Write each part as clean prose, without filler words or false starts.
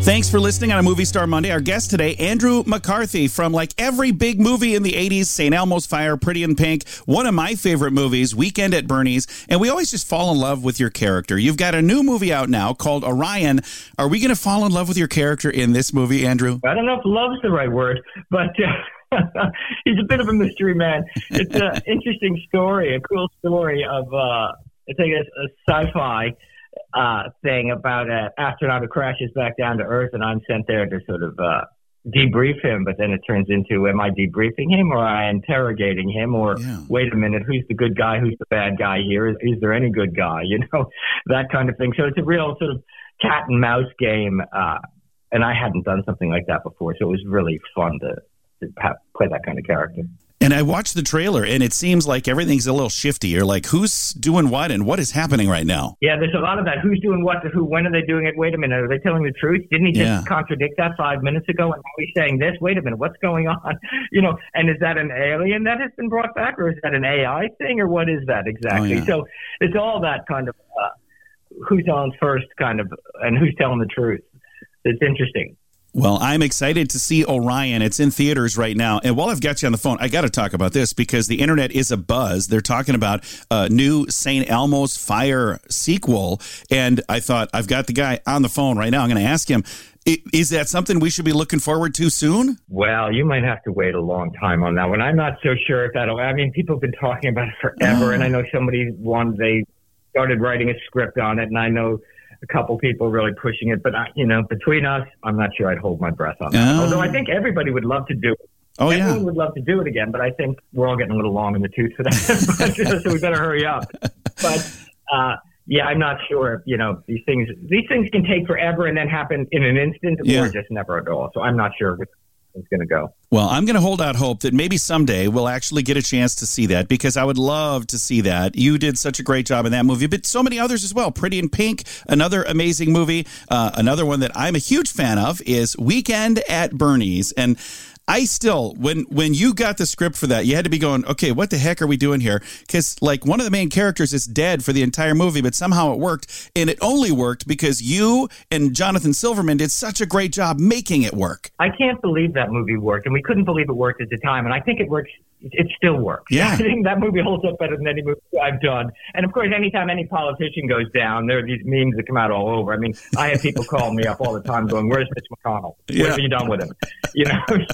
Thanks for listening on a Movie Star Monday. Our guest today, Andrew McCarthy, from like every big movie in the 80s, St. Elmo's Fire, Pretty in Pink, one of my favorite movies, Weekend at Bernie's, and we always just fall in love with your character. You've got a new movie out now called Orion. Are we going to fall in love with your character in this movie, Andrew? I don't know if love's the right word, but he's a bit of a mystery man. It's an interesting story, a cool story of, it's like a sci-fi thing about an astronaut who crashes back down to Earth, and I'm sent there to sort of debrief him, but then it turns into, am I debriefing him or am I interrogating him, or wait a minute, who's the good guy, who's the bad guy here? Is there any good guy? You know, that kind of thing. So it's a real sort of cat and mouse game, and I hadn't done something like that before, so it was really fun to play that kind of character. And I watched the trailer, and it seems like everything's a little shifty. You're like, who's doing what, and what is happening right now? Yeah, there's a lot of that. Who's doing what to who? When are they doing it? Wait a minute. Are they telling the truth? Didn't he just contradict that 5 minutes ago? And now he's saying this? Wait a minute. What's going on? You know, and is that an alien that has been brought back, or is that an AI thing, or what is that exactly? So it's all that kind of who's on first kind of, and who's telling the truth. It's interesting. Well, I'm excited to see Orion. It's in theaters right now. And while I've got you on the phone, I got to talk about this because the internet is abuzz. They're talking about a new St. Elmo's Fire sequel. And I thought, I've got the guy on the phone right now. I'm going to ask him, is that something we should be looking forward to soon? Well, you might have to wait a long time on that one. I'm not so sure if that'll, I mean, people have been talking about it forever. And I know they started writing a script on it. And I know a couple people really pushing it, but between us, I'm not sure I'd hold my breath on that. Although I think everybody would love to do it. Everyone would love to do it again, but I think we're all getting a little long in the tooth for that. So we better hurry up. But I'm not sure. You know, these things can take forever and then happen in an instant, or just never at all. So I'm not sure which it's going to go. Well, I'm going to hold out hope that maybe someday we'll actually get a chance to see that, because I would love to see that. You did such a great job in that movie, but so many others as well. Pretty in Pink, another amazing movie. Another one that I'm a huge fan of is Weekend at Bernie's. And I still, when you got the script for that, you had to be going, okay, what the heck are we doing here? Because like one of the main characters is dead for the entire movie, but somehow it worked. And it only worked because you and Jonathan Silverman did such a great job making it work. I can't believe that movie worked, and we couldn't believe it worked at the time. And I think it works. It still works. Yeah. I think that movie holds up better than any movie I've done. And of course, anytime any politician goes down, there are these memes that come out all over. I mean, I have people calling me up all the time going, "Where's Mitch McConnell? What have you done with him?" You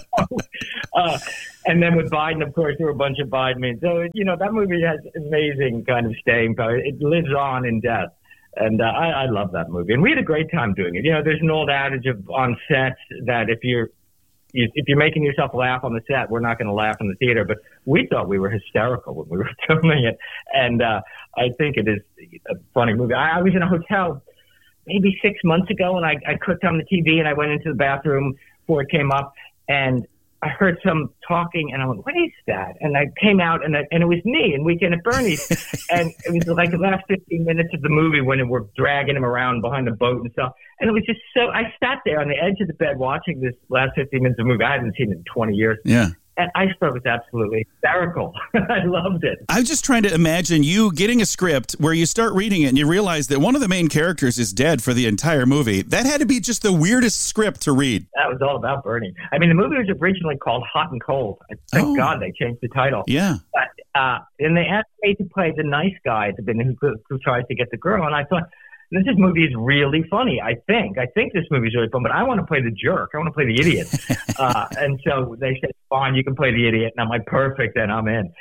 know. And then with Biden, of course, there were a bunch of Biden memes. So that movie has amazing kind of staying power. It lives on in death. And I love that movie. And we had a great time doing it. You know, there's an old adage on sets that if you're making yourself laugh on the set, we're not going to laugh in the theater. But we thought we were hysterical when we were filming it. And I think it is a funny movie. I was in a hotel maybe 6 months ago, and I clicked on the TV, and I went into the bathroom before it came up, and I heard some talking, and I went, "What is that?" And I came out, and it was me in Weekend at Bernie's. And it was like the last 15 minutes of the movie when we're dragging him around behind the boat and stuff. And it was just I sat there on the edge of the bed watching this last 15 minutes of the movie. I hadn't seen it in 20 years. Yeah. And I thought it was absolutely hysterical. I loved it. I'm just trying to imagine you getting a script where you start reading it and you realize that one of the main characters is dead for the entire movie. That had to be just the weirdest script to read. That was all about Bernie. I mean, the movie was originally called Hot and Cold. Thank God they changed the title. Yeah. But, and they asked me to play the nice guy at the beginning who tries to get the girl. And I thought, this movie is really funny, I think. I think this movie is really fun, but I want to play the jerk. I want to play the idiot. And so they said, fine, you can play the idiot. And I'm like, perfect, then I'm in.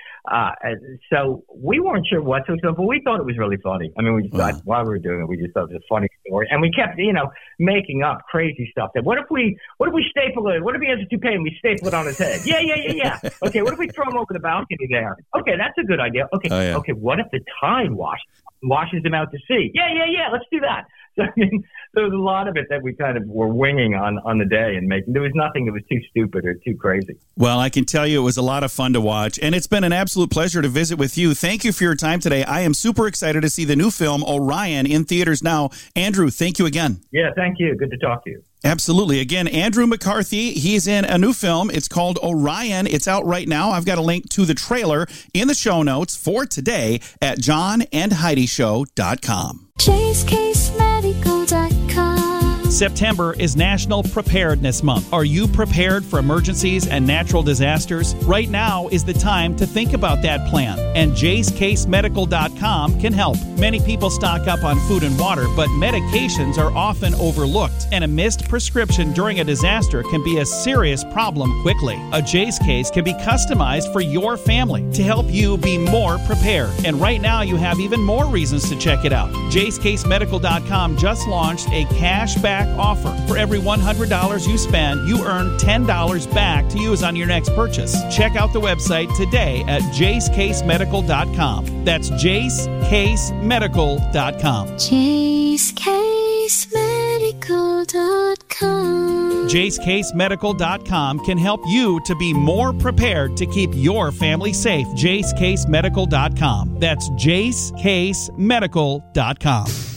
So we weren't sure what to do, but we thought it was really funny. I mean, we just thought, while we were doing it, we just thought it was a funny story. And we kept, making up crazy stuff. That what if we staple it? What if he has a toupee and we staple it on his head? Yeah. Okay, what if we throw him over the balcony there? Okay, that's a good idea. Okay, okay, what if the tide washes him out to sea? Yeah, let's do that. So, I mean, there was a lot of it that we kind of were winging on the day and making. There was nothing that was too stupid or too crazy. Well, I can tell you it was a lot of fun to watch, and it's been an absolute pleasure to visit with you. Thank you for your time today. I am super excited to see the new film, Orion, in theaters now. Andrew, thank you again. Yeah, thank you. Good to talk to you. Absolutely. Again, Andrew McCarthy, he's in a new film. It's called Orion. It's out right now. I've got a link to the trailer in the show notes for today at johnandheidishow.com. JaceCaseMedical.com September is National Preparedness Month. Are you prepared for emergencies and natural disasters? Right now is the time to think about that plan, and JaceCaseMedical.com can help. Many people stock up on food and water, but medications are often overlooked, and a missed prescription during a disaster can be a serious problem quickly. A Jace Case can be customized for your family to help you be more prepared. And right now you have even more reasons to check it out. JaceCaseMedical.com just launched a cashback offer. For every $100 you spend, you earn $10 back to use on your next purchase. Check out the website today at JaceCaseMedical.com. That's JaceCaseMedical.com. JaceCaseMedical.com. JaceCaseMedical.com can help you to be more prepared to keep your family safe. JaceCaseMedical.com. That's JaceCaseMedical.com.